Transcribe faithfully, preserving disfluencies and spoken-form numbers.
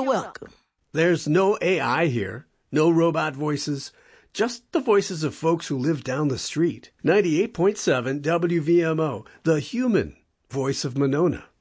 welcome. There's no A I here, no robot voices, just the voices of folks who live down the street. ninety-eight point seven W V M O, the human voice of Monona.